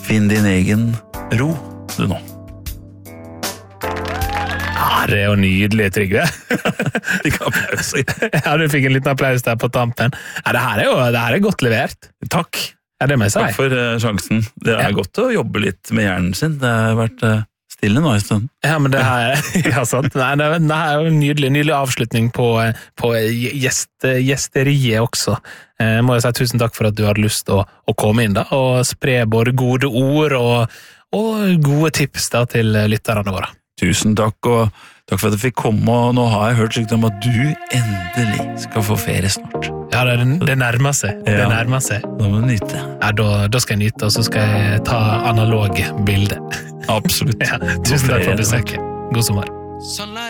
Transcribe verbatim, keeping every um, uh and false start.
finn din egen ro, du nå. Det er jo nydelig, Trygve. Fikk applaus. Ja, du fikk en liten applaus der på tampen. Ja, det her er jo det her er godt levert. Takk. Ja, det må jeg si. Takk for uh, sjansen. Det er Ja. godt å jobbe litt med hjernen sin. Det har vært uh, stille nå i stedet. Ja, men det her, ja, sant. Nei, det, det her er jo en nydelig, nydelig avslutning på, på gjest, gjesteriet også. Jeg må jo si tusen takk for at du hadde lyst til å, å komme inn da, og spre både gode ord og, og gode tips da, til lytterne våre. Tusen takk, og takk for at jeg fikk komme, og nå har jeg hørt rykte om at du endelig skal få ferie snart. Ja, det, det nærmer seg. Det Ja. nærmer seg. Da må du nyte. Ja, da, da skal jeg nyte, og så skal jeg ta analog bilde. Absolutt. Ja, tusen takk for besøket. God sommer.